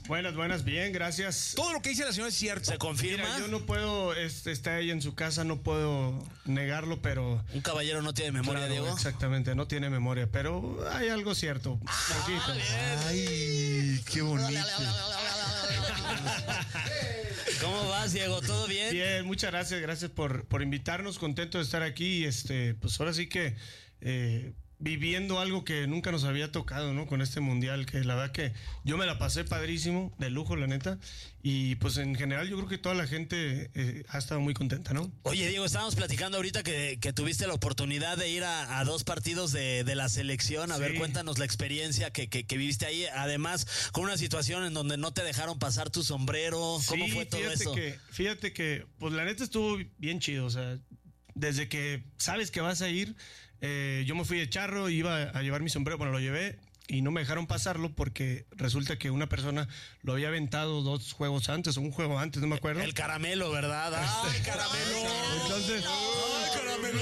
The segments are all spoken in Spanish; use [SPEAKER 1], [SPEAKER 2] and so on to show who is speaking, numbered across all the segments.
[SPEAKER 1] Buenas, bien, gracias.
[SPEAKER 2] Todo lo que dice la señora es cierto.
[SPEAKER 3] ¿Se confirma?
[SPEAKER 1] Mira, yo no puedo, está ella en su casa, no puedo negarlo, pero...
[SPEAKER 3] Un caballero no tiene memoria,
[SPEAKER 1] Claro,
[SPEAKER 3] Diego.
[SPEAKER 1] Exactamente, no tiene memoria, pero hay algo cierto. Poquito.
[SPEAKER 2] Ay, qué bonito.
[SPEAKER 3] ¿Cómo vas, Diego? ¿Todo bien?
[SPEAKER 1] Bien, muchas gracias por invitarnos, contento de estar aquí, pues ahora sí que viviendo algo que nunca nos había tocado, ¿no? Con este mundial, que la verdad que yo me la pasé padrísimo, de lujo, la neta, y pues en general yo creo que toda la gente ha estado muy contenta, ¿no?
[SPEAKER 3] Oye, Diego, estábamos platicando ahorita que tuviste la oportunidad de ir a 2 partidos de la selección. A ver, cuéntanos la experiencia que viviste ahí, además con una situación en donde no te dejaron pasar tu sombrero. ¿Cómo fue todo eso?
[SPEAKER 1] Fíjate que, pues la neta estuvo bien chido, o sea, desde que sabes que vas a ir, yo me fui de charro, iba a llevar mi sombrero, bueno, lo llevé y no me dejaron pasarlo porque resulta que una persona lo había aventado 2 juegos antes, o un juego antes, no me acuerdo.
[SPEAKER 3] El caramelo, ¿verdad? ¡Ay, caramelo!
[SPEAKER 1] Entonces,
[SPEAKER 3] ¡ay, caramelo!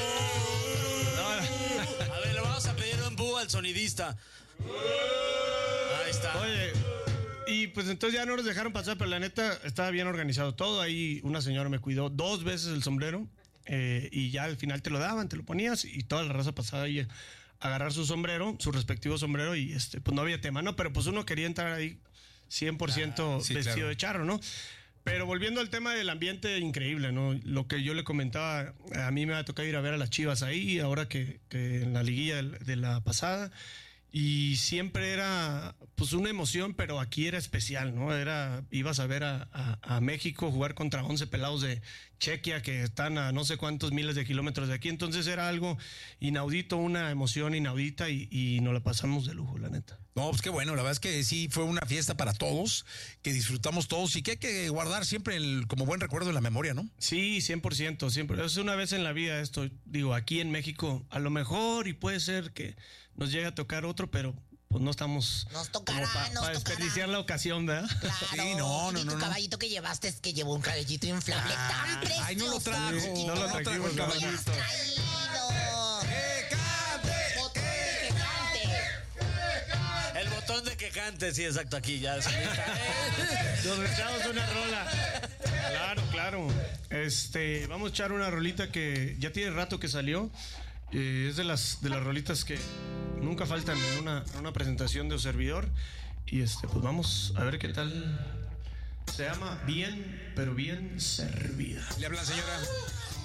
[SPEAKER 3] A ver, le vamos a pedir un búho al sonidista. Ahí está.
[SPEAKER 1] Oye, y pues entonces ya no nos dejaron pasar, pero la neta estaba bien organizado todo. Ahí una señora me cuidó 2 veces el sombrero. Y ya al final te lo daban, te lo ponías y toda la raza pasaba ahí a agarrar su sombrero, su respectivo sombrero y pues no había tema, ¿no? Pero pues uno quería entrar ahí 100% vestido de charro, ¿no? Pero volviendo al tema del ambiente, increíble, ¿no? Lo que yo le comentaba, a mí me va a tocar ir a ver a las Chivas ahí, ahora que en la liguilla de la pasada. Y siempre era pues una emoción, pero aquí era especial, ¿no? Ibas a ver a México jugar contra 11 pelados de Chequia que están a no sé cuántos miles de kilómetros de aquí, entonces era algo inaudito, una emoción inaudita y nos la pasamos de lujo, la neta.
[SPEAKER 2] No, pues qué bueno, la verdad es que sí fue una fiesta para todos, que disfrutamos todos y que hay que guardar siempre como buen recuerdo en la memoria, ¿no?
[SPEAKER 1] Sí, 100%, siempre. Es una vez en la vida esto, digo, aquí en México, a lo mejor y puede ser que nos llegue a tocar otro, pero pues no estamos
[SPEAKER 4] nos tocará,
[SPEAKER 1] para desperdiciar la ocasión, ¿verdad?
[SPEAKER 4] Claro.
[SPEAKER 2] Sí, no.
[SPEAKER 4] Tu caballito que llevaste es que llevó un caballito inflable tan precioso.
[SPEAKER 2] Ay, no lo trajo.
[SPEAKER 1] Sí, no lo trajimos,
[SPEAKER 2] el caballito.
[SPEAKER 3] El botón de que cante, sí, exacto, aquí ya.
[SPEAKER 1] Nos echamos una rola. Claro. Vamos a echar una rolita que ya tiene rato que salió. Es de las rolitas que nunca faltan en una presentación de un servidor. Y pues vamos a ver qué tal. Se llama Bien, pero bien servida.
[SPEAKER 2] Le hablan, señora.